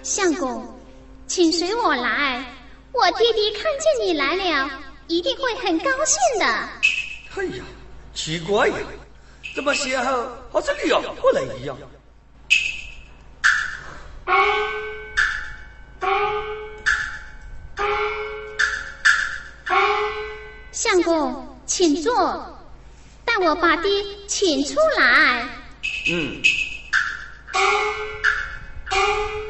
相公，请随我来，我弟弟看见你来了，一定会很高兴的。 哎呀，奇怪呀，怎么先后好像两个人一样？ 相公，请坐，带我把爹请出来。 嗯。